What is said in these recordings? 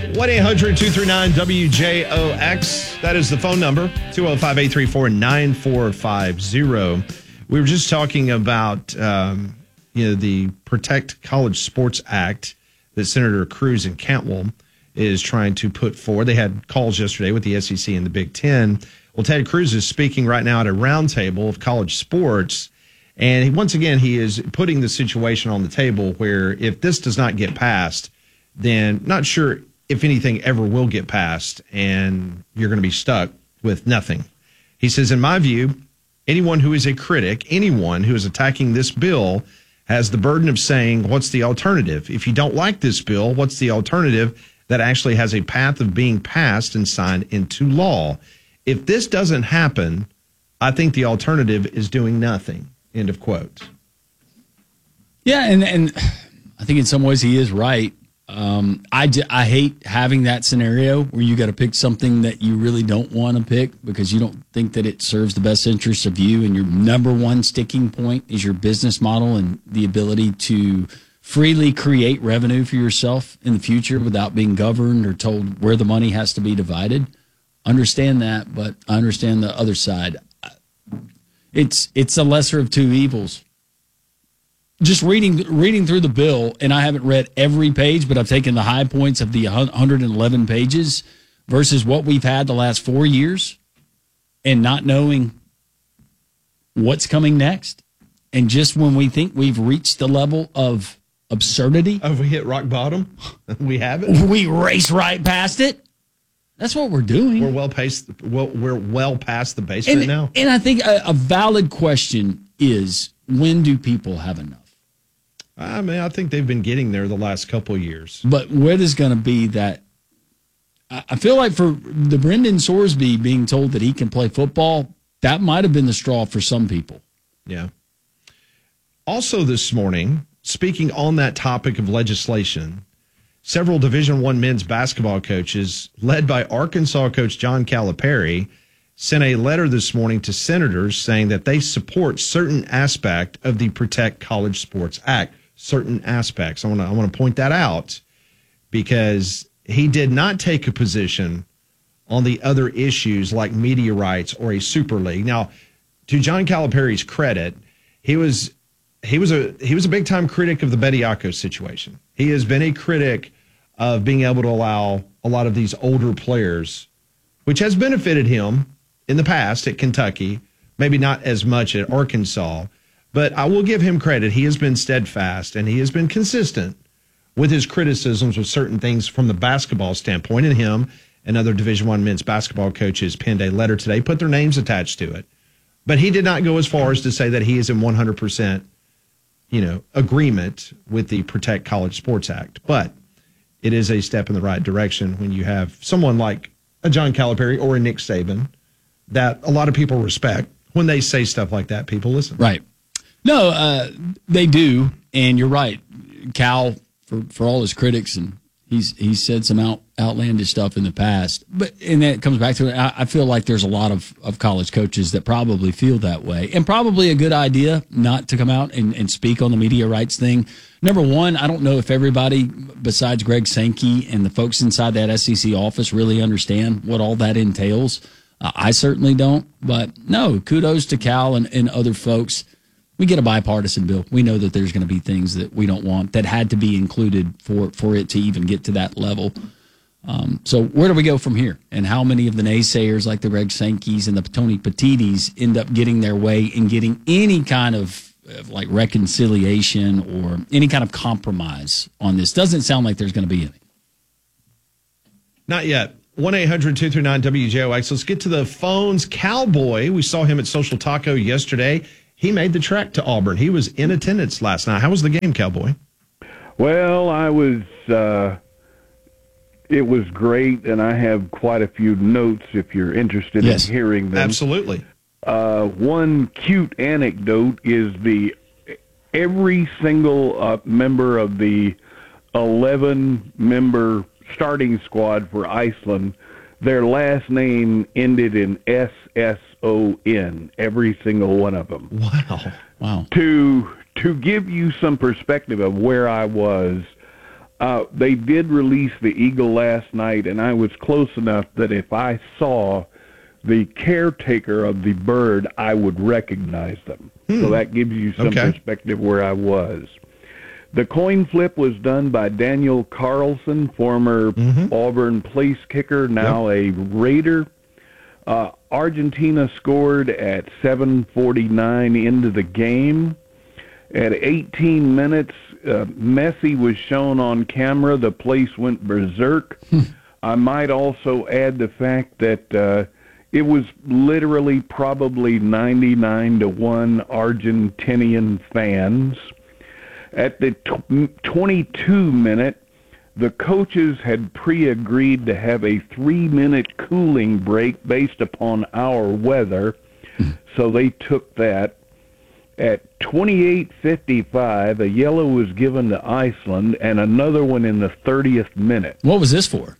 1-800-239-WJOX. That is the phone number, 205-834-9450. We were just talking about the Protect College Sports Act that Senator Cruz in Cantwell is trying to put forward. They had calls yesterday with the SEC and the Big Ten. Well, Ted Cruz is speaking right now at a roundtable of college sports, and once again, he is putting the situation on the table where if this does not get passed, then not sure if anything ever will get passed, and you're going to be stuck with nothing. He says, in my view, anyone who is a critic, anyone who is attacking this bill has the burden of saying, what's the alternative? If you don't like this bill, what's the alternative that actually has a path of being passed and signed into law? If this doesn't happen, I think the alternative is doing nothing. End of quote. Yeah, and I think in some ways he is right. I hate having that scenario where you got to pick something that you really don't want to pick because you don't think that it serves the best interests of you, and your number one sticking point is your business model and the ability to freely create revenue for yourself in the future without being governed or told where the money has to be divided. Understand that, but I understand the other side. It's a lesser of two evils. Just reading through the bill, and I haven't read every page, but I've taken the high points of the 111 pages versus what we've had the last 4 years and not knowing what's coming next. And just when we think we've reached the level of absurdity. Have we hit rock bottom? We haven't. We race right past it. That's what we're doing. We're well past the base right now. And I think a valid question is, when do people have enough? I mean, I think they've been getting there the last couple of years. But what is going to be that? I feel like for the Brendan Sorsby being told that he can play football, that might have been the straw for some people. Yeah. Also this morning, speaking on that topic of legislation, several Division I men's basketball coaches, led by Arkansas coach John Calipari, sent a letter this morning to senators saying that they support certain aspect of the Protect College Sports Act. Certain aspects. I want to point that out because he did not take a position on the other issues like media rights or a super league. Now, to John Calipari's credit, he was a big time critic of the Bediako situation. He has been a critic of being able to allow a lot of these older players, which has benefited him in the past at Kentucky, maybe not as much at Arkansas. But I will give him credit. He has been steadfast and he has been consistent with his criticisms of certain things from the basketball standpoint. And him and other Division I men's basketball coaches penned a letter today, put their names attached to it. But he did not go as far as to say that he is in 100%, agreement with the Protect College Sports Act. But it is a step in the right direction when you have someone like a John Calipari or a Nick Saban that a lot of people respect. When they say stuff like that, people listen. Right. No, they do, and you're right. Cal, for all his critics, and he's said some outlandish stuff in the past, and that comes back to it. I feel like there's a lot of college coaches that probably feel that way, and probably a good idea not to come out and speak on the media rights thing. Number one, I don't know if everybody besides Greg Sankey and the folks inside that SEC office really understand what all that entails. I certainly don't, but no, kudos to Cal and other folks. We get a bipartisan bill. We know that there's going to be things that we don't want that had to be included for it to even get to that level. So where do we go from here? And how many of the naysayers like the Greg Sankeys and the Tony Petitis end up getting their way and getting any kind of like reconciliation or any kind of compromise on this? Doesn't sound like there's going to be any. Not yet. 1-800-239-WJOX. Let's get to the phones. Cowboy, we saw him at Social Taco yesterday. He made the trek to Auburn. He was in attendance last night. How was the game, Cowboy? Well, it was great, and I have quite a few notes if you're interested in hearing them. Absolutely. One cute anecdote is every single member of the 11-member starting squad for Iceland, their last name ended in SSON, every single one of them. Wow. To give you some perspective of where I was, They did release the eagle last night, and I was close enough that if I saw the caretaker of the bird, I would recognize them. So that gives you some perspective where I was. The coin flip was done by Daniel Carlson, former Auburn place kicker, now a Raider. Argentina scored at 7:49 into the game. At 18 minutes, Messi was shown on camera. The place went berserk. I might also add the fact that it was literally probably 99-1 Argentinian fans. At the 22-minute, the coaches had pre-agreed to have a 3-minute cooling break based upon our weather, so they took that. At 28:55, a yellow was given to Iceland and another one in the 30th minute. What was this for?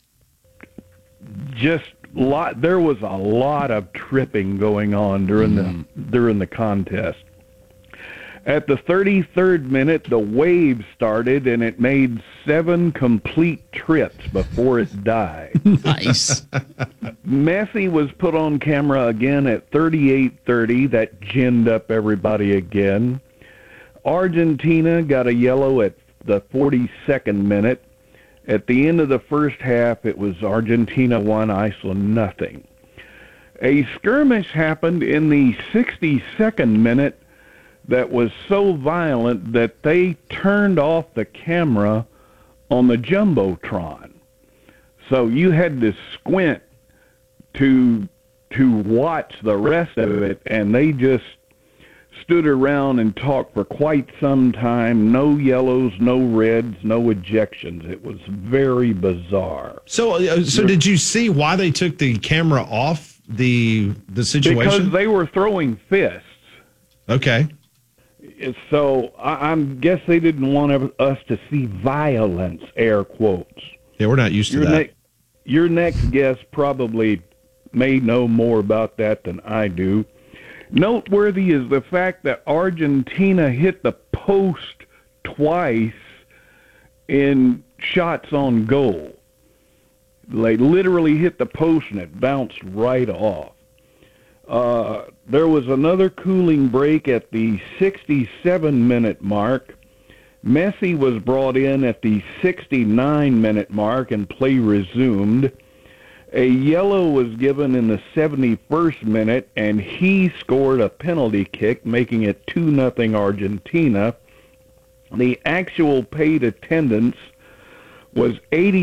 There was a lot of tripping going on during the contest. At the 33rd minute, the wave started, and it made 7 complete trips before it died. Nice. Messi was put on camera again at 38:30. That ginned up everybody again. Argentina got a yellow at the 42nd minute. At the end of the first half, it was Argentina 1, Iceland nothing. A skirmish happened in the 62nd minute that was so violent that they turned off the camera on the Jumbotron. So you had to squint to watch the rest of it, and they just stood around and talked for quite some time. No yellows, no reds, no ejections. It was very bizarre. So did you see why they took the camera off the situation? Because they were throwing fists. Okay. So I guess they didn't want us to see violence, air quotes. Yeah, we're not used to that. Your next guest probably may know more about that than I do. Noteworthy is the fact that Argentina hit the post twice in shots on goal. They literally hit the post and it bounced right off. There was another cooling break at the 67-minute mark. Messi was brought in at the 69-minute mark and play resumed. A yellow was given in the 71st minute, and he scored a penalty kick, making it 2-0 Argentina. The actual paid attendance was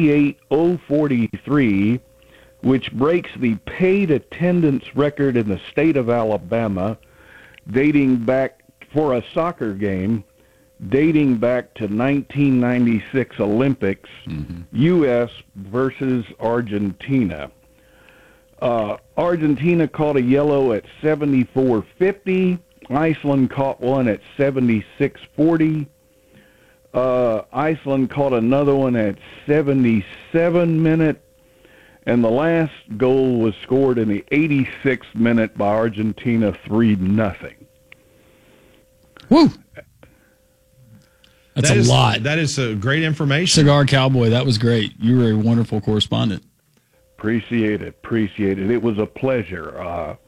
88,043, which breaks the paid attendance record in the state of Alabama, dating back for a soccer game, dating back to 1996 Olympics, U.S. versus Argentina. Argentina caught a yellow at 74:50. Iceland caught one at 76:40. Iceland caught another one at 77 minute. And the last goal was scored in the 86th minute by Argentina, 3-0. Woo! That's a lot. That is great information. Cigar Cowboy, that was great. You were a wonderful correspondent. Appreciate it. It was a pleasure.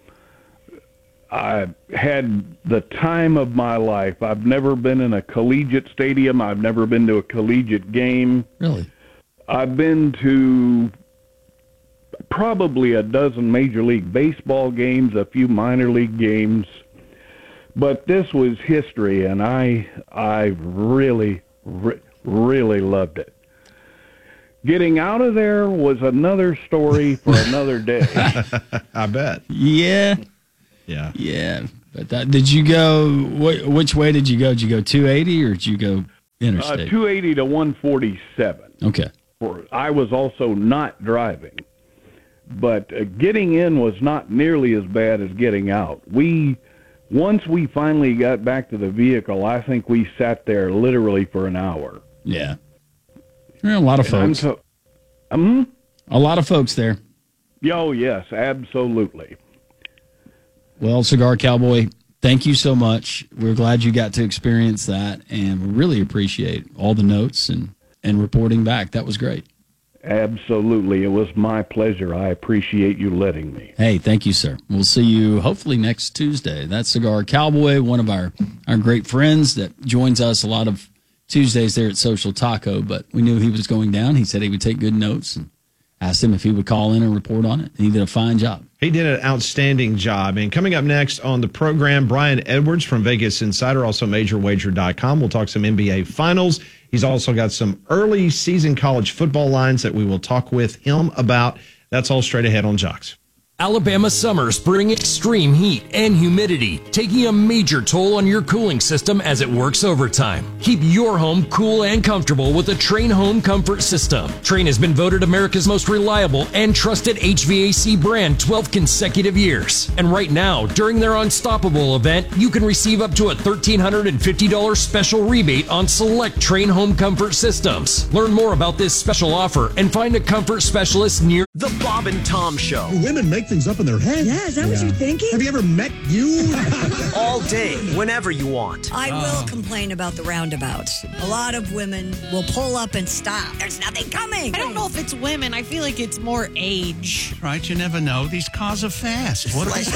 I had the time of my life. I've never been in a collegiate stadium. I've never been to a collegiate game. Really? I've been to probably a dozen Major League Baseball games, a few minor league games. But this was history, and I really, really loved it. Getting out of there was another story for another day. I bet. Yeah. But did you go? Which way did you go? Did you go 280 or did you go interstate? 280 to 147. Okay. I was also not driving, but getting in was not nearly as bad as getting out. Once we finally got back to the vehicle, I think we sat there literally for an hour. Yeah. There are a lot of folks. A lot of folks there. Oh, yes, absolutely. Well, Cigar Cowboy, thank you so much. We're glad you got to experience that, and we really appreciate all the notes and and reporting back. That was great. Absolutely. It was my pleasure. I appreciate you letting me. Hey, thank you, sir. We'll see you hopefully next Tuesday. That's Cigar Cowboy, one of our great friends that joins us a lot of Tuesdays there at Social Taco, but we knew he was going down. He said he would take good notes and asked him if he would call in and report on it. And he did a fine job. He did an outstanding job. And coming up next on the program, Brian Edwards from Vegas Insider, also MajorWager.com. We'll talk some NBA Finals. He's also got some early season college football lines that we will talk with him about. That's all straight ahead on Jocks. Alabama summers bring extreme heat and humidity, taking a major toll on your cooling system as it works overtime. Keep your home cool and comfortable with a Trane Home Comfort System. Trane has been voted America's most reliable and trusted HVAC brand 12 consecutive years. And right now, during their Unstoppable event, you can receive up to a $1,350 special rebate on select Trane Home Comfort Systems. Learn more about this special offer and find a comfort specialist near The Bob and Tom Show. Women make things up in their head. Yeah, is that what you're thinking? Have you ever met you? All day, whenever you want. I will complain about the roundabouts. A lot of women will pull up and stop. There's nothing coming. I don't know if it's women. I feel like it's more age. Right, you never know. These cars are fast. What They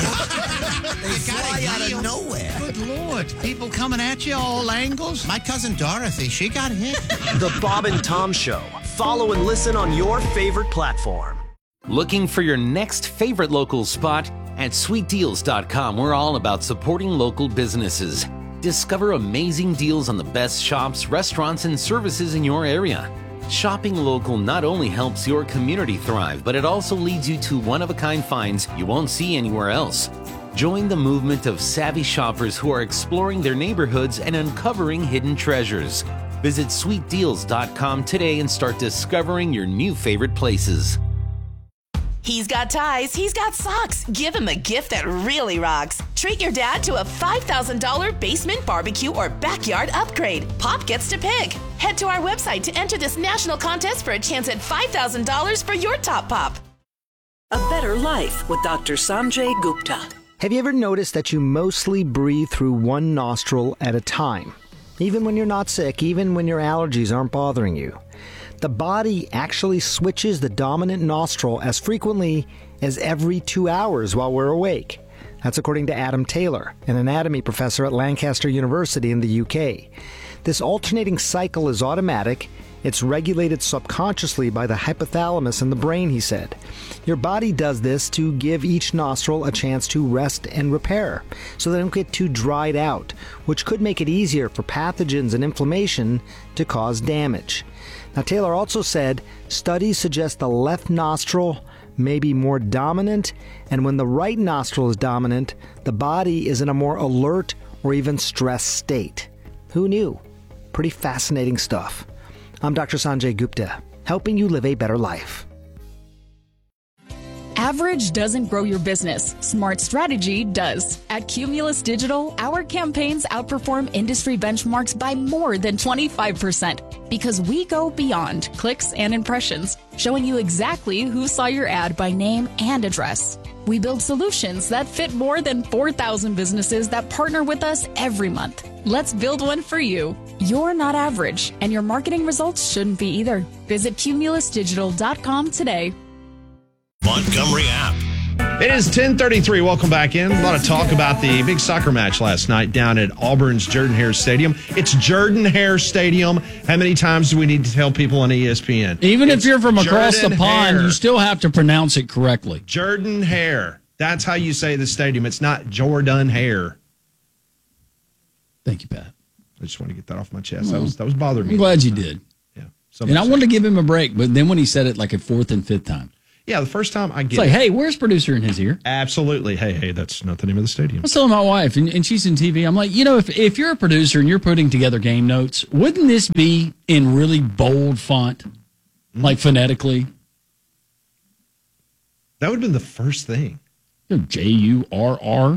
fly out of nowhere. Good Lord. People coming at you all angles. My cousin Dorothy, she got hit. The Bob and Tom Show. Follow and listen on your favorite platform. Looking for your next favorite local spot? At sweetdeals.com, we're all about supporting local businesses. Discover amazing deals on the best shops, restaurants, and services in your area. Shopping local not only helps your community thrive, but it also leads you to one-of-a-kind finds you won't see anywhere else. Join the movement of savvy shoppers who are exploring their neighborhoods and uncovering hidden treasures. Visit sweetdeals.com today and start discovering your new favorite places. He's got ties, he's got socks. Give him a gift that really rocks. Treat your dad to a $5,000 basement barbecue or backyard upgrade. Pop gets to pick. Head to our website to enter this national contest for a chance at $5,000 for your top pop. A better life with Dr. Sanjay Gupta. Have you ever noticed that you mostly breathe through one nostril at a time? Even when you're not sick, even when your allergies aren't bothering you. The body actually switches the dominant nostril as frequently as every 2 hours while we're awake. That's according to Adam Taylor, an anatomy professor at Lancaster University in the UK. This alternating cycle is automatic. It's regulated subconsciously by the hypothalamus in the brain, he said. Your body does this to give each nostril a chance to rest and repair, so they don't get too dried out, which could make it easier for pathogens and inflammation to cause damage. Now, Taylor also said studies suggest the left nostril may be more dominant, and when the right nostril is dominant, the body is in a more alert or even stressed state. Who knew? Pretty fascinating stuff. I'm Dr. Sanjay Gupta, helping you live a better life. Average doesn't grow your business. Smart strategy does. At Cumulus Digital, our campaigns outperform industry benchmarks by more than 25% because we go beyond clicks and impressions, showing you exactly who saw your ad by name and address. We build solutions that fit more than 4,000 businesses that partner with us every month. Let's build one for you. You're not average, and your marketing results shouldn't be either. Visit cumulusdigital.com today. Montgomery app. It is 10:33. Welcome back in. A lot of talk about the big soccer match last night down at Auburn's Jordan-Hare Stadium. It's Jordan-Hare Stadium. How many times do we need to tell people on ESPN? Even if you're from across the pond, Jordan-Hare. you still have to pronounce it correctly. Jordan-Hare. That's how you say the stadium. It's not Jordan-Hare. Thank you, Pat. I just want to get that off my chest. That was bothering me. I'm glad you did. Yeah. And I wanted to give him a break, but then when he said it like a fourth and fifth time. Yeah, the first time I get it's like, hey, where's producer in his ear? Absolutely. Hey, that's not the name of the stadium. I was telling my wife, and she's in TV. I'm like, if you're a producer and you're putting together game notes, wouldn't this be in really bold font, like phonetically? That would have been the first thing. Jurr.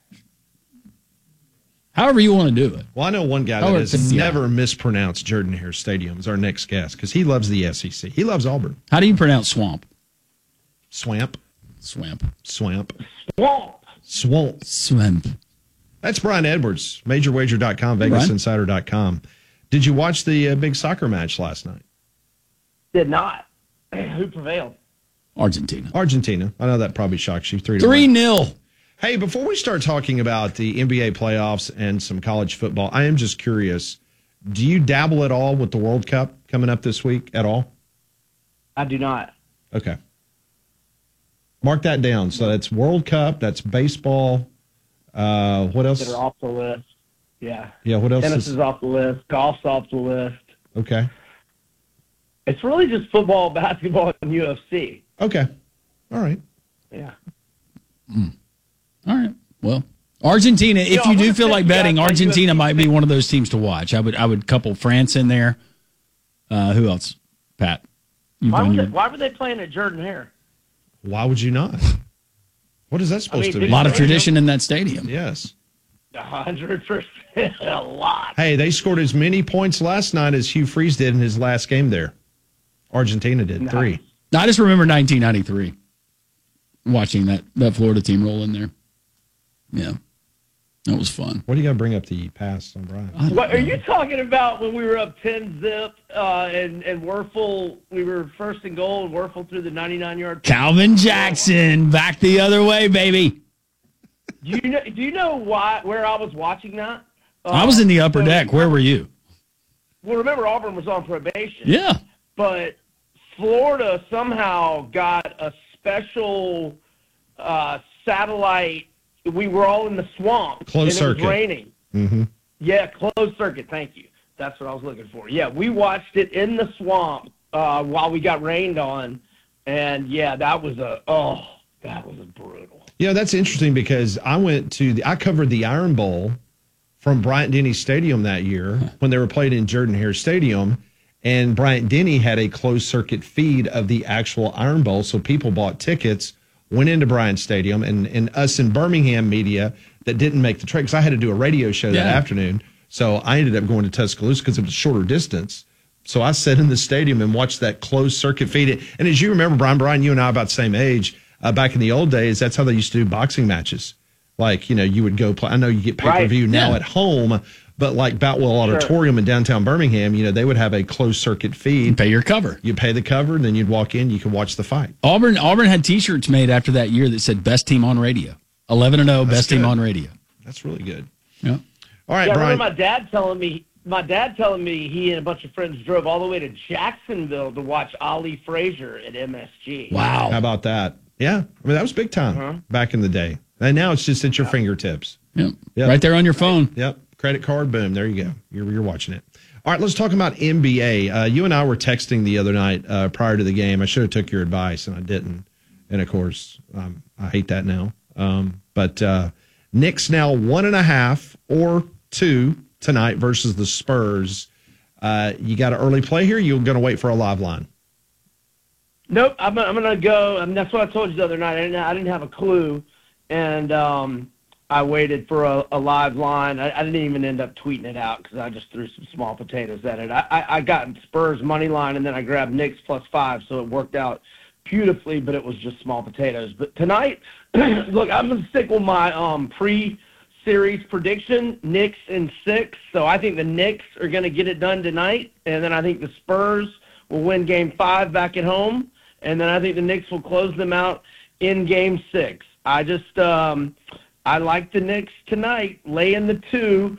However you want to do it. Well, I know one guy that has never mispronounced Jordan-Hare Stadium is our next guest because he loves the SEC. He loves Auburn. How do you pronounce swamp? Swamp. Swamp. Swamp. Swamp. Swamp. Swamp. That's Brian Edwards, MajorWager.com, VegasInsider.com. Did you watch the big soccer match last night? Did not. Who prevailed? Argentina. I know that probably shocks you. 3-0. Hey, before we start talking about the NBA playoffs and some college football, I am just curious. Do you dabble at all with the World Cup coming up this week at all? I do not. Okay. Mark that down. So that's World Cup, that's baseball. What else? That are off the list. Yeah. Yeah, what else? Tennis is off the list. Golf's off the list. Okay. It's really just football, basketball, and UFC. Okay. All right. Yeah. All right. Well, Argentina, if you do feel like betting, Argentina might be one of those teams to watch. I would couple France in there. Who else? Pat. Why were they playing at Jordan-Hare? Why would you not? What is that supposed to be? A lot of tradition in that stadium. Yes. 100%. A lot. Hey, they scored as many points last night as Hugh Freeze did in his last game there. Argentina did 3. I just remember 1993, watching that Florida team roll in there. Yeah, that was fun. What do you got to bring up the pass on Brian? What are you talking about when we were up 10-zip and Werfel, we were first and goal, and Werfel threw the 99-yard. Calvin Jackson, back the other way, baby. Do you know where I was watching that? I was in the upper deck. Where were you? Well, remember Auburn was on probation. Yeah. But Florida somehow got a special satellite. We were all in the swamp. Closed circuit. It was raining. Mm-hmm. Yeah, closed circuit. Thank you. That's what I was looking for. Yeah, we watched it in the swamp while we got rained on. And, yeah, that was brutal. Yeah, that's interesting because I covered the Iron Bowl from Bryant-Denny Stadium that year when they were played in Jordan-Hare Stadium, and Bryant-Denny had a closed-circuit feed of the actual Iron Bowl, so people bought tickets, went into Bryant Stadium, and us in Birmingham media that didn't make the trek, because I had to do a radio show that afternoon, so I ended up going to Tuscaloosa because it was a shorter distance. So I sat in the stadium and watched that closed-circuit feed. And as you remember, Brian, you and I are about the same age. Back in the old days, that's how they used to do boxing matches. Like, you would go play. I know you get pay-per-view now at home, but like Boutwell Auditorium in downtown Birmingham, they would have a closed-circuit feed. You pay your cover. You pay the cover, and then you'd walk in. You could watch the fight. Auburn had T-shirts made after that year that said "Best Team on Radio." 11-0, best team on radio. That's really good. Yeah. All right, Brian. Brian. I remember my dad telling me he and a bunch of friends drove all the way to Jacksonville to watch Ali Frazier at MSG. Wow. How about that? Yeah. I mean, that was big time back in the day. And now it's just at your fingertips. Yep. Right there on your phone. Yep. Credit card, boom. There you go. You're watching it. All right, let's talk about NBA. You and I were texting the other night prior to the game. I should have took your advice, and I didn't. And, of course, I hate that now. But Knicks now 1.5 or 2 tonight versus the Spurs. You got an early play here? You're going to wait for a live line? Nope, I'm going to go. I mean, that's what I told you the other night. I didn't have a clue, and I waited for a live line. I didn't even end up tweeting it out because I just threw some small potatoes at it. I got Spurs money line, and then I grabbed Knicks +5, so it worked out beautifully, but it was just small potatoes. But tonight, look, I'm going to stick with my pre-series prediction, Knicks in 6. So I think the Knicks are going to get it done tonight, and then I think the Spurs will win Game 5 back at home. And then I think the Knicks will close them out in Game 6. I just I like the Knicks tonight, laying the 2,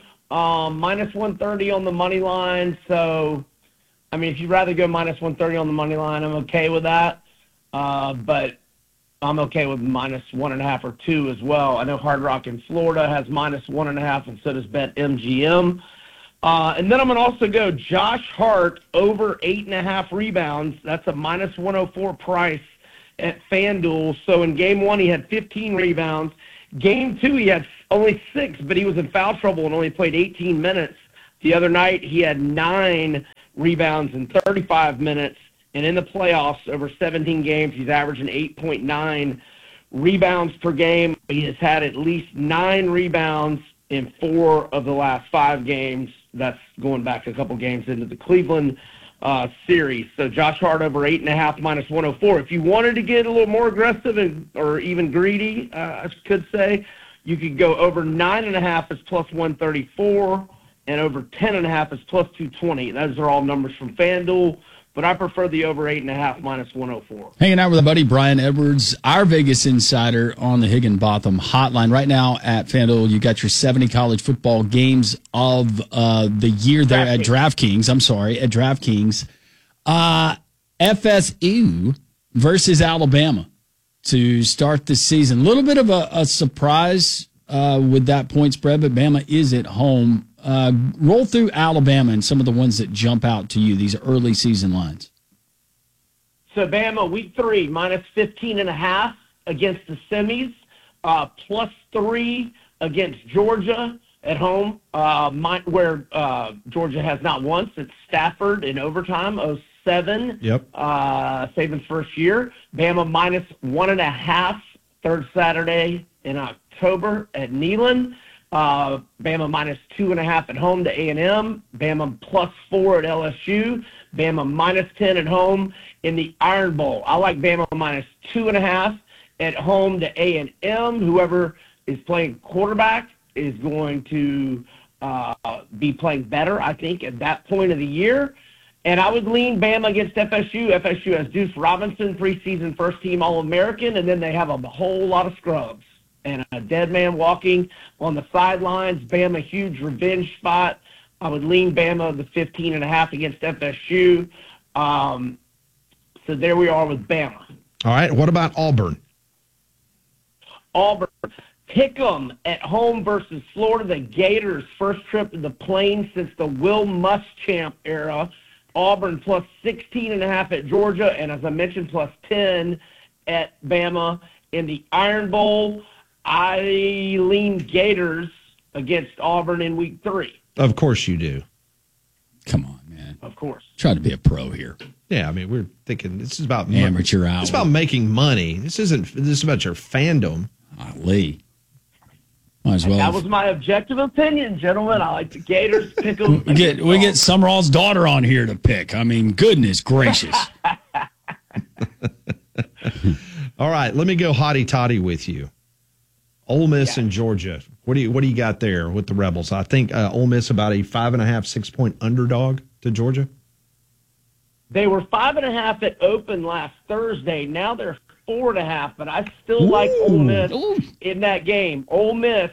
-130 on the money line. So, I mean, if you'd rather go -130 on the money line, I'm okay with that. But I'm okay with -1.5 or 2 as well. I know Hard Rock in Florida has -1.5, and so does BetMGM. And then I'm going to also go Josh Hart over 8.5 rebounds. That's a -104 price at FanDuel. So in Game 1, he had 15 rebounds. Game 2, he had only 6, but he was in foul trouble and only played 18 minutes. The other night, he had 9 rebounds in 35 minutes. And in the playoffs, over 17 games, he's averaging 8.9 rebounds per game. He has had at least 9 rebounds in 4 of the last 5 games. That's going back a couple games into the Cleveland series. So Josh Hart over 8.5 -104. If you wanted to get a little more aggressive or even greedy, I could say, you could go over 9.5 as +134 and over 10.5 as +220. Those are all numbers from FanDuel. but I prefer the over 8.5 minus 104. Hanging out with a buddy, Brian Edwards, our Vegas insider on the Higginbotham hotline. Right now at FanDuel, you got your 70 college football games of the year there at DraftKings. At DraftKings. FSU versus Alabama to start the season. A little bit of a surprise with that point spread, but Bama is at home. Roll through Alabama and some of the ones that jump out to you, these early season lines. So Bama, week 3, minus 15.5 against the semis, plus 3 against Georgia at home, where Georgia has not once. It's Stafford in overtime, 07. Yep. Saban's first year. Bama minus 1.5, third Saturday in October at Neyland. Bama minus 2.5 at home to A&M. Bama plus 4 at LSU. Bama minus 10 at home in the Iron Bowl. I like Bama minus 2.5 at home to A&M. Whoever is playing quarterback is going to be playing better, I think, at that point of the year. And I would lean Bama against FSU. FSU has Deuce Robinson, preseason first-team All-American, and then they have a whole lot of scrubs and a dead man walking on the sidelines. Bama, huge revenge spot. I would lean Bama the 15.5 against FSU. So there we are with Bama. All right. What about Auburn? Auburn. Pick 'em at home versus Florida. The Gators' first trip to the Plains since the Will Muschamp era. Auburn plus 16.5 at Georgia, and as I mentioned, plus 10 at Bama in the Iron Bowl. I lean Gators against Auburn in week 3. Of course you do. Come on, man. Of course. Try to be a pro here. Yeah, I mean, we're thinking this is about amateur hour. It's about making money. This is about your fandom. Lee. Might as well. That was my objective opinion, gentlemen. I like the Gators. Pick 'em. We get Summerall's daughter on here to pick. I mean, goodness gracious. All right, let me go hotty toddy with you. Ole Miss and Georgia. What do you got there with the Rebels? I think Ole Miss about a 5.5, 6-point underdog to Georgia. They were 5.5 at open last Thursday. Now they're 4.5, but I still like Ole Miss in that game. Ole Miss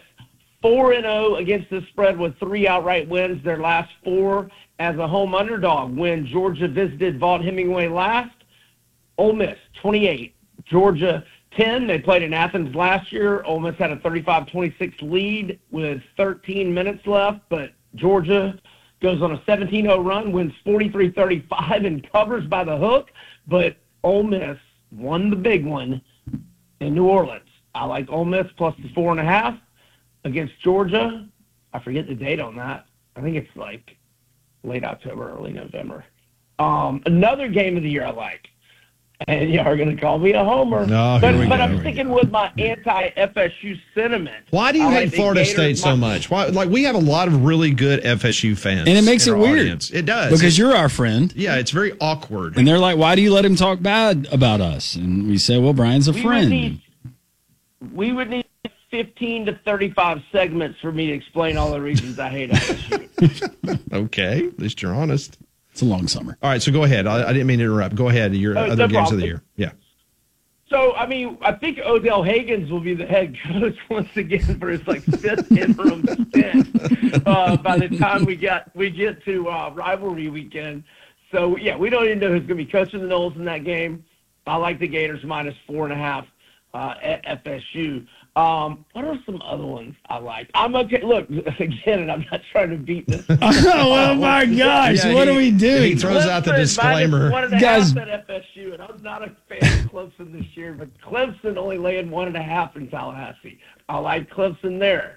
4-0 against the spread with 3 outright wins. Their last 4 as a home underdog. When Georgia visited Vaught Hemingway last, Ole Miss 28, Georgia 10. They played in Athens last year. Ole Miss had a 35-26 lead with 13 minutes left, but Georgia goes on a 17-0 run, wins 43-35, and covers by the hook. But Ole Miss won the big one in New Orleans. I like Ole Miss plus the 4.5 against Georgia. I forget the date on that. I think it's like late October, early November. Another game of the year I like. And you are going to call me a homer. No, but I'm sticking with my anti-FSU sentiment. Why do you hate Florida State so much? Why? Like, we have a lot of really good FSU fans. And it makes it weird. Audience. It does. Because you're our friend. Yeah, it's very awkward. And they're like, why do you let him talk bad about us? And we say, well, Brian's a friend. We would need 15 to 35 segments for me to explain all the reasons I hate FSU. Okay, at least you're honest. It's a long summer. All right, so go ahead. I didn't mean to interrupt. Go ahead. Your other games of the year. Yeah. So, I mean, I think Odell Higgins will be the head coach once again for his, 5th interim stint by the time we get to rivalry weekend. So, yeah, we don't even know who's going to be coaching the Noles in that game. I like the Gators minus 4.5 at FSU. What are some other ones I like? I'm okay. Look, again, and I'm not trying to beat this. Oh, my gosh. Yeah, what are we doing? He throws out the disclaimer. Guys, at FSU, and I'm not a fan of Clemson this year, but Clemson only laying 1.5 in Tallahassee. I like Clemson there.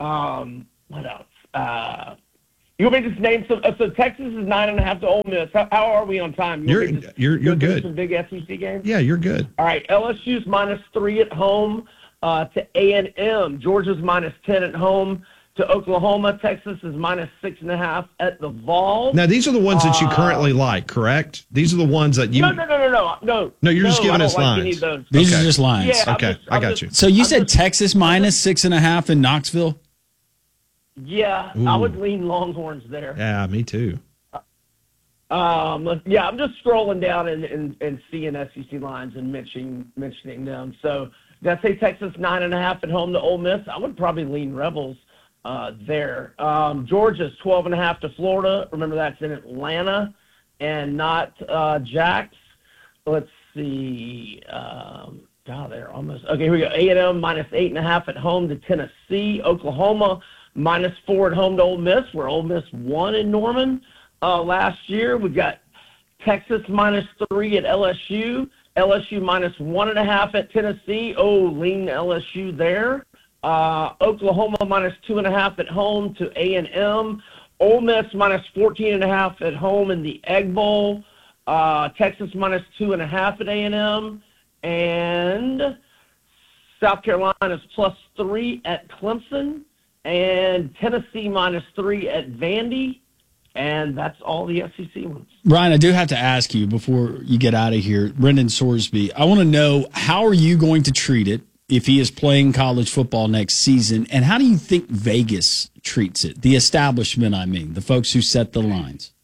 What else? You want me to just name some? So Texas is 9.5 to Ole Miss. How are we on time? You're good. Some big SEC games. Yeah, you're good. All right, LSU's minus 3 at home to A&M. Georgia's minus 10 at home to Oklahoma. Texas is minus 6.5 at the Vol. Now, these are the ones that you currently like, correct? These are the ones that you... No, you're just giving us lines. These are just lines. Yeah, okay, I got you. So you said Texas minus 6.5 in Knoxville? Yeah, Ooh. I would lean Longhorns there. Yeah, me too. Yeah, I'm just scrolling down and seeing SEC lines and mentioning them. So did I say Texas 9.5 at home to Ole Miss? I would probably lean Rebels there. Georgia's 12.5 to Florida. Remember, that's in Atlanta and not Jax. Let's see. They're almost. Okay, here we go. A&M minus 8.5 at home to Tennessee. Oklahoma minus 4 at home to Ole Miss, where Ole Miss won in Norman last year. We've got Texas minus 3 at LSU. LSU minus 1.5 at Tennessee. Oh, lean LSU there. Oklahoma minus 2.5 at home to A&M. Ole Miss minus 14.5 at home in the Egg Bowl. Texas minus 2.5 at A&M. And South Carolina's plus 3 at Clemson. And Tennessee minus 3 at Vandy. And that's all the SEC ones. Brian, I do have to ask you before you get out of here, Brendan Sorsby, I want to know, how are you going to treat it if he is playing college football next season? And how do you think Vegas treats it? The establishment, I mean, the folks who set the lines.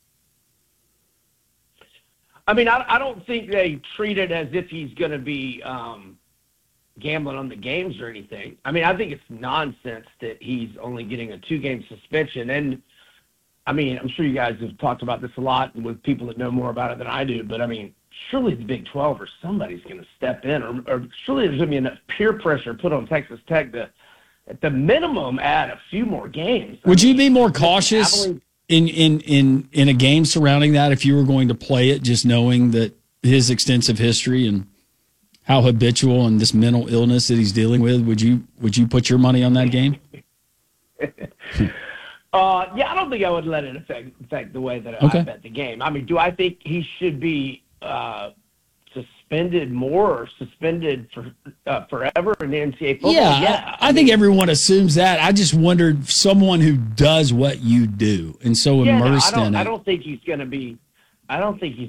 I mean, I don't think they treat it as if he's going to be gambling on the games or anything. I mean, I think it's nonsense that he's only getting a 2-game suspension. And, I mean, I'm sure you guys have talked about this a lot with people that know more about it than I do. But, I mean, surely the Big 12 or somebody's going to step in. Or surely there's going to be enough peer pressure put on Texas Tech to, at the minimum, add a few more games. Would you be more cautious in a game surrounding that if you were going to play it, just knowing that his extensive history and how habitual and this mental illness that he's dealing with? Would you put your money on that game? Yeah, I don't think I would let it affect the way that I bet the game. I mean, do I think he should be suspended more or suspended for forever in the NCAA football? Yeah, I think everyone assumes that. I just wondered, someone who does what you do and so immersed in it. I don't think he's going to be. I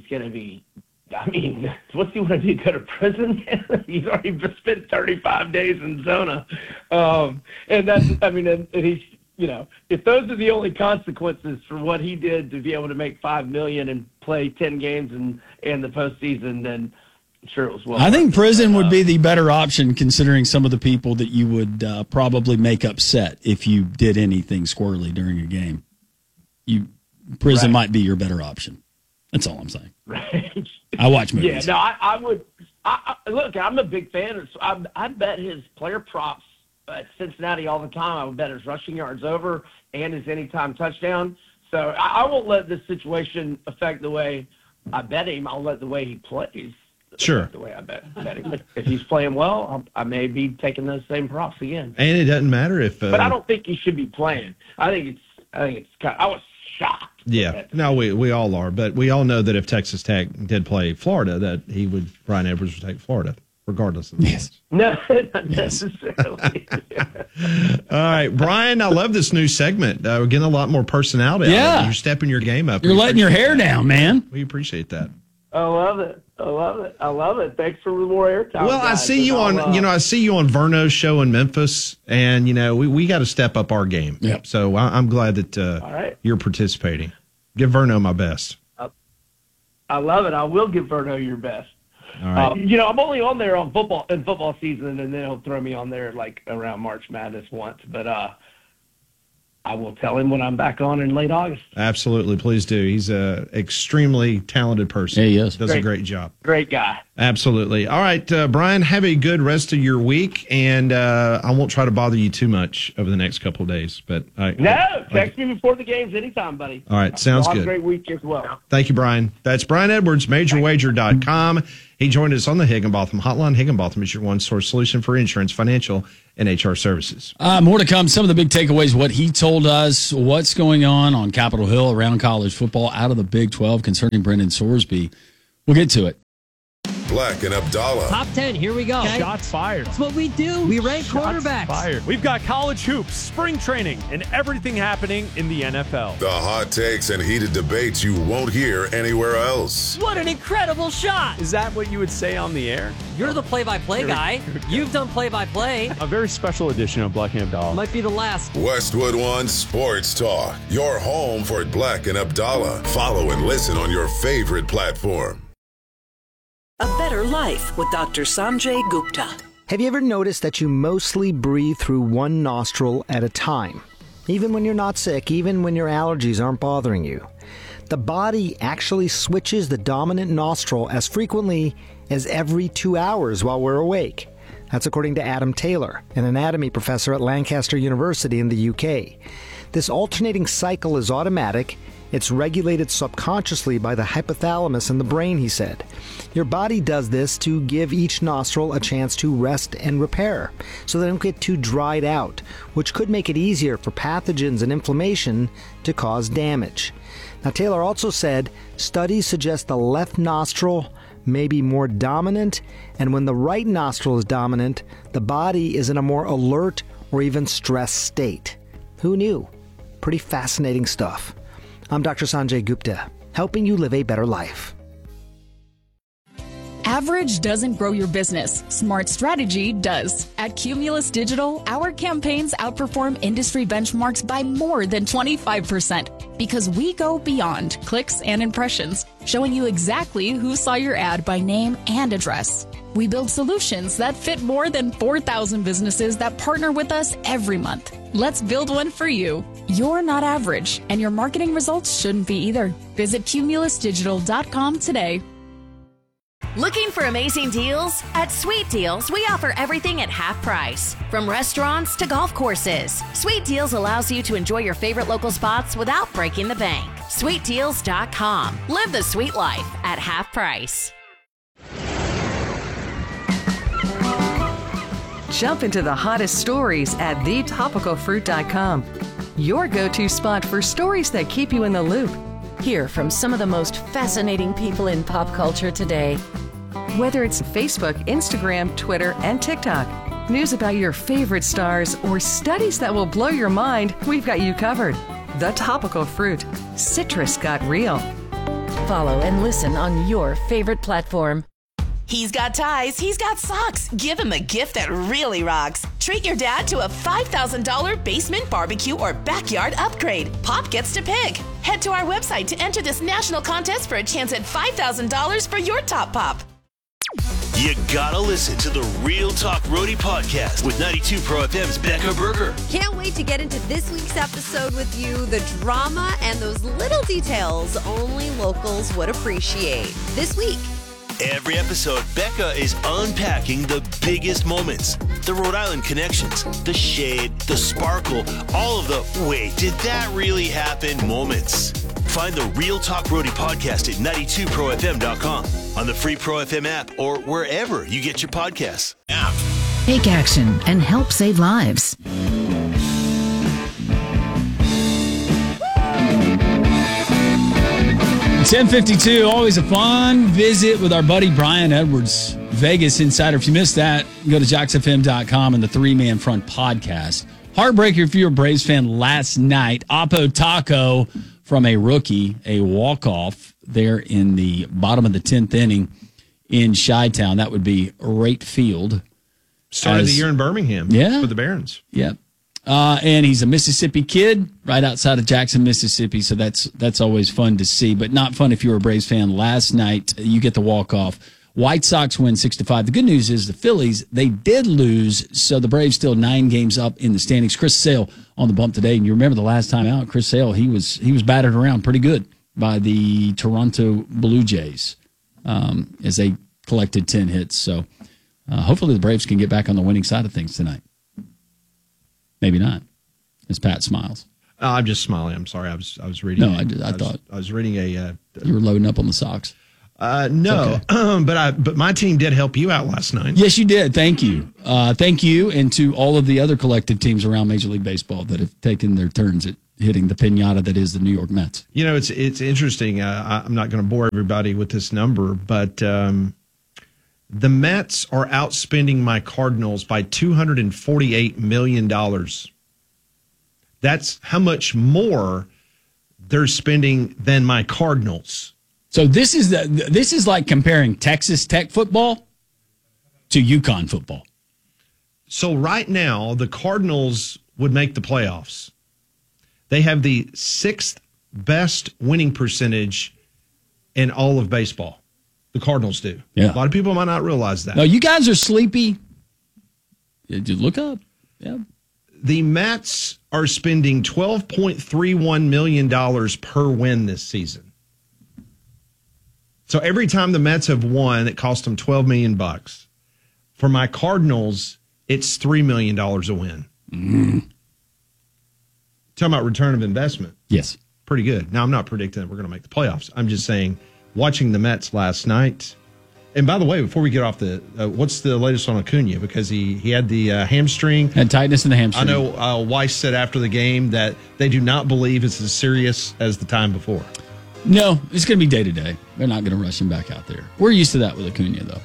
mean, what's he want to do? Go to prison? He's already spent 35 days in Zona, and that's. I mean, and he's. You know, if those are the only consequences for what he did to be able to make $5 million and play 10 games in the postseason, then sure it was well. I think prison would be the better option, considering some of the people that you would probably make upset if you did anything squirrely during a game. Prison might be your better option. That's all I'm saying. Right. I watch movies. Yeah, no, I would. Look, I'm a big fan. I bet his player props at Cincinnati all the time. I would bet his rushing yards over and his anytime touchdown. So I won't let this situation affect the way I bet him. I'll let the way he plays. Sure. The way I bet him. If he's playing well, I may be taking those same props again. And it doesn't matter if. But I don't think he should be playing. I think it's kind of, I was shocked. Yeah. No, we all are, but we all know that if Texas Tech did play Florida, that Brian Edwards would take Florida, regardless of the yes. No, not necessarily. All right, Brian, I love this new segment. We're getting a lot more personality. Yeah. You're stepping your game up. You're letting your hair down, man. We appreciate that. I love it. Thanks for more airtime. Well, I see you on, I see you on Verno's show in Memphis, and we got to step up our game. Yep. So I'm glad that all right. You're participating. Give Verno my best. I love it. I will give Verno your best. All right. I'm only on there in football season, and then he'll throw me on there like around March Madness once. But I will tell him when I'm back on in late August. Absolutely, please do. He's a extremely talented person. Yeah, he is. Does a great job. Great guy. Absolutely. All right, Brian, have a good rest of your week, and I won't try to bother you too much over the next couple of days. But text me before the games anytime, buddy. All right, sounds good. Have a great week as well. Thank you, Brian. That's Brian Edwards, MajorWager.com. He joined us on the Higginbotham Hotline. Higginbotham is your one-source solution for insurance, financial, and HR services. More to come. Some of the big takeaways, what he told us, what's going on Capitol Hill around college football out of the Big 12 concerning Brendan Sorsby. We'll get to it. Black and Abdallah. Top 10, here we go. Okay. Shots fired. That's what we do. We rank quarterbacks. Fired. We've got college hoops, spring training, and everything happening in the NFL. The hot takes and heated debates you won't hear anywhere else. What an incredible shot. Is that what you would say on the air? You're the play-by-play guy. You've done play-by-play. A very special edition of Black and Abdallah. Might be the last. Westwood One Sports Talk. Your home for Black and Abdallah. Follow and listen on your favorite platform. A Better Life with Dr. Sanjay Gupta. Have you ever noticed that you mostly breathe through one nostril at a time? Even when you're not sick, even when your allergies aren't bothering you. The body actually switches the dominant nostril as frequently as every 2 hours while we're awake. That's according to Adam Taylor, an anatomy professor at Lancaster University in the UK. This alternating cycle is automatic. It's regulated subconsciously by the hypothalamus in the brain, he said. Your body does this to give each nostril a chance to rest and repair, so they don't get too dried out, which could make it easier for pathogens and inflammation to cause damage. Now, Taylor also said studies suggest the left nostril may be more dominant, and when the right nostril is dominant, the body is in a more alert or even stressed state. Who knew? Pretty fascinating stuff. I'm Dr. Sanjay Gupta, helping you live a better life. Average doesn't grow your business. Smart strategy does. At Cumulus Digital, our campaigns outperform industry benchmarks by more than 25% because we go beyond clicks and impressions, showing you exactly who saw your ad by name and address. We build solutions that fit more than 4,000 businesses that partner with us every month. Let's build one for you. You're not average, and your marketing results shouldn't be either. Visit cumulusdigital.com today. Looking for amazing deals? At Sweet Deals, we offer everything at half price. From restaurants to golf courses, Sweet Deals allows you to enjoy your favorite local spots without breaking the bank. SweetDeals.com. Live the sweet life at half price. Jump into the hottest stories at thetopicalfruit.com. Your go-to spot for stories that keep you in the loop. Hear from some of the most fascinating people in pop culture today. Whether it's Facebook, Instagram, Twitter, and TikTok, news about your favorite stars, or studies that will blow your mind, we've got you covered. The Topical Fruit. Citrus got real. Follow and listen on your favorite platform. He's got ties, he's got socks. Give him a gift that really rocks. Treat your dad to a $5,000 basement barbecue or backyard upgrade. Pop gets to pick. Head to our website to enter this national contest for a chance at $5,000 for your top pop. You gotta listen to the Real Talk Roadie podcast with 92 Pro FM's Becca Berger. Can't wait to get into this week's episode with you. The drama and those little details only locals would appreciate. This week, every episode, Becca is unpacking the biggest moments, the Rhode Island connections, the shade, the sparkle, all of the wait, did that really happen moments. Find the Real Talk Roadie podcast at 92profm.com, on the free Pro FM app, or wherever you get your podcasts. Take action and help save lives. 10:52, always a fun visit with our buddy Brian Edwards, Vegas Insider. If you missed that, go to JocksFM.com and the Three Man Front podcast. Heartbreaker if you're a Braves fan last night. Oppo Taco from a rookie, a walk-off there in the bottom of the 10th inning in Chi-Town. That would be Rate Field. Started the year in Birmingham for the Barons. Yeah. And he's a Mississippi kid right outside of Jackson, Mississippi. So that's always fun to see, but not fun if you were a Braves fan. Last night, you get the walk-off. White Sox win 6-5. The good news is the Phillies, they did lose, so the Braves still 9 games up in the standings. Chris Sale on the bump today. And you remember the last time out, Chris Sale, he was battered around pretty good by the Toronto Blue Jays as they collected 10 hits. So hopefully the Braves can get back on the winning side of things tonight. Maybe not, as Pat smiles. I'm just smiling. I'm sorry. I was reading. No, I thought I was reading a. You were loading up on the Sox. No, okay. But my team did help you out last night. Yes, you did. Thank you. Thank you, and to all of the other collective teams around Major League Baseball that have taken their turns at hitting the piñata that is the New York Mets. You know, it's interesting. I'm not going to bore everybody with this number, but The Mets are outspending my Cardinals by $248 million. That's how much more they're spending than my Cardinals. So this is like comparing Texas Tech football to UConn football. So right now, the Cardinals would make the playoffs. They have the 6th best winning percentage in all of baseball. The Cardinals do. Yeah. A lot of people might not realize that. No, you guys are sleepy. Just look up. Yeah. The Mets are spending $12.31 million per win this season. So every time the Mets have won, it cost them $12 million. For my Cardinals, it's $3 million a win. Talking about return of investment. Yes. Pretty good. Now, I'm not predicting that we're going to make the playoffs. I'm just saying, watching the Mets last night. And by the way, before we get off what's the latest on Acuna? Because he had the hamstring. Had tightness in the hamstring. I know Weiss said after the game that they do not believe it's as serious as the time before. No, it's going to be day to day. They're not going to rush him back out there. We're used to that with Acuna, though.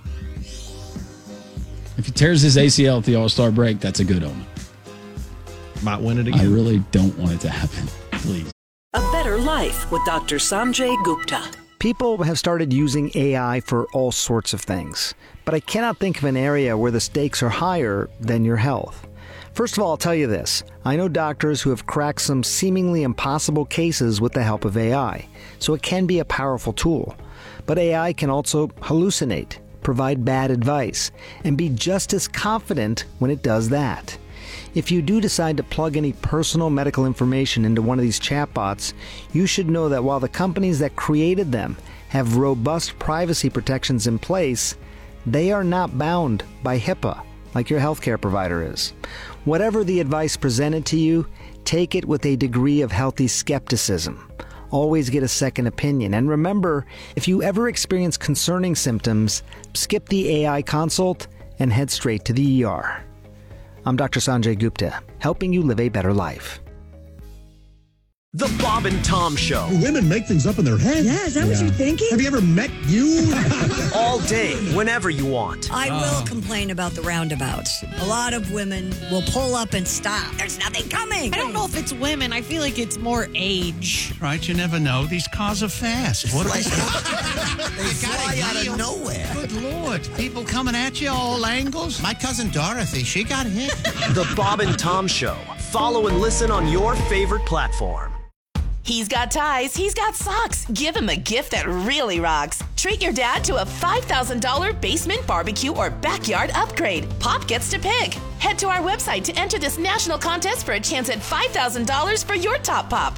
If he tears his ACL at the All-Star break, that's a good omen. Might win it again. I really don't want it to happen. Please. A Better Life with Dr. Sanjay Gupta. People have started using AI for all sorts of things, but I cannot think of an area where the stakes are higher than your health. First of all, I'll tell you this. I know doctors who have cracked some seemingly impossible cases with the help of AI, so it can be a powerful tool. But AI can also hallucinate, provide bad advice, and be just as confident when it does that. If you do decide to plug any personal medical information into one of these chatbots, you should know that while the companies that created them have robust privacy protections in place, they are not bound by HIPAA like your healthcare provider is. Whatever the advice presented to you, take it with a degree of healthy skepticism. Always get a second opinion. And remember, if you ever experience concerning symptoms, skip the AI consult and head straight to the ER. I'm Dr. Sanjay Gupta, helping you live a better life. The Bob and Tom Show. Women make things up in their head. Yeah, is that what you're thinking? Have you ever met you? All day, whenever you want. I will complain about the roundabouts. A lot of women will pull up and stop. There's nothing coming. I don't know if it's women. I feel like it's more age. Right, you never know. These cars are fast. What They fly out of nowhere. Good Lord. People coming at you all angles. My cousin Dorothy, she got hit. The Bob and Tom Show. Follow and listen on your favorite platform. He's got ties, he's got socks. Give him a gift that really rocks. Treat your dad to a $5,000 basement barbecue or backyard upgrade. Pop gets to pick. Head to our website to enter this national contest for a chance at $5,000 for your top pop.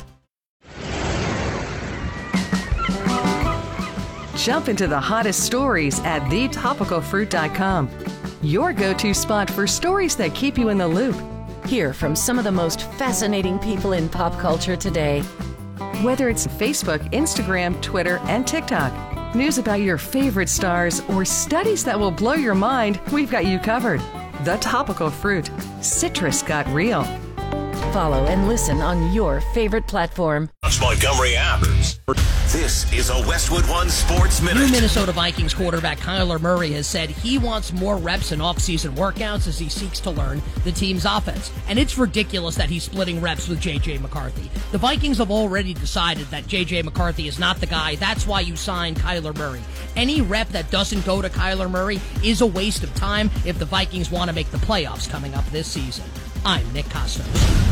Jump into the hottest stories at thetopicalfruit.com. Your go-to spot for stories that keep you in the loop. Hear from some of the most fascinating people in pop culture today. Whether it's Facebook, Instagram, Twitter, and TikTok, news about your favorite stars, or studies that will blow your mind, we've got you covered. The Topical Fruit. Citrus got real. Follow and listen on your favorite platform. Montgomery app. This is a Westwood One Sports Minute. New Minnesota Vikings quarterback Kyler Murray has said he wants more reps in off-season workouts as he seeks to learn the team's offense. And it's ridiculous that he's splitting reps with J.J. McCarthy. The Vikings have already decided that J.J. McCarthy is not the guy. That's why you signed Kyler Murray. Any rep that doesn't go to Kyler Murray is a waste of time if the Vikings want to make the playoffs coming up this season. I'm Nick Costos.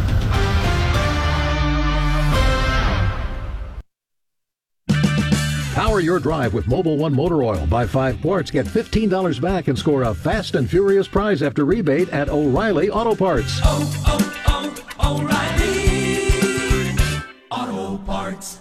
Power your drive with Mobil 1 Motor Oil. Buy 5 quarts, get $15 back, and score a fast and furious prize after rebate at O'Reilly Auto Parts. O'Reilly Auto Parts.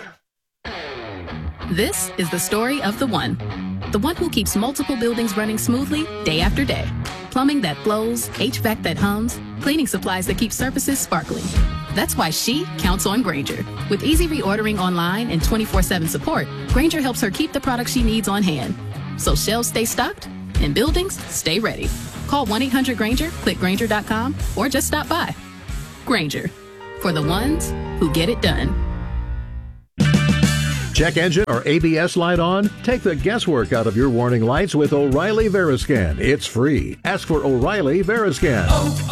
This is the story of the one who keeps multiple buildings running smoothly day after day. Plumbing that flows, HVAC that hums, cleaning supplies that keep surfaces sparkling. That's why she counts on Grainger. With easy reordering online and 24/7 support, Grainger helps her keep the products she needs on hand. So shelves stay stocked and buildings stay ready. Call 1-800-GRAINGER, click Grainger.com, or just stop by. Grainger, for the ones who get it done. Check engine or ABS light on? Take the guesswork out of your warning lights with O'Reilly Veriscan. It's free. Ask for O'Reilly Veriscan.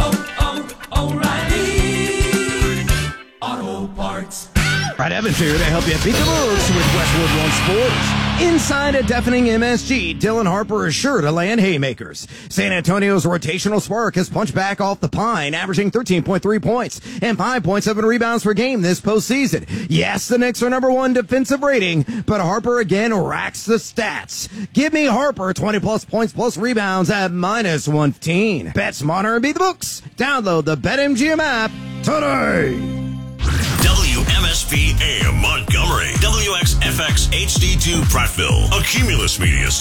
O'Reilly Auto Parts. Right, Evans here to help you beat the books with Westwood One Sports. Inside a deafening MSG, Dylan Harper is sure to land haymakers. San Antonio's rotational spark has punched back off the pine, averaging 13.3 points and 5.7 rebounds per game this postseason. Yes, the Knicks are number one defensive rating, but Harper again racks the stats. Give me Harper 20-plus points plus rebounds at -115. Bet smarter and beat the books. Download the BetMGM app today. WMSP AM Montgomery, WXFX HD2 Prattville, a Cumulus Media